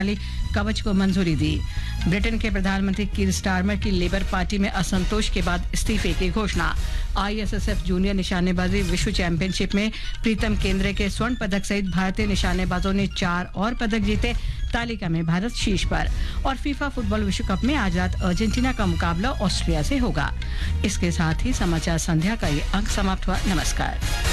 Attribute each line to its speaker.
Speaker 1: कवच को मंजूरी दी। ब्रिटेन के प्रधानमंत्री कीर स्टारमर की लेबर पार्टी में असंतोष के बाद इस्तीफे की घोषणा। आईएसएसएफ जूनियर निशानेबाजी विश्व चैंपियनशिप में प्रीतम केंद्रे के स्वर्ण पदक सहित भारतीय निशानेबाजों ने 4 और पदक जीते। तालिका में भारत शीर्ष पर। और फीफा फुटबॉल विश्व कप में आज रात अर्जेंटीना का मुकाबला ऑस्ट्रिया से होगा। इसके साथ ही समाचार संध्या का ये अंक समाप्त हुआ। नमस्कार।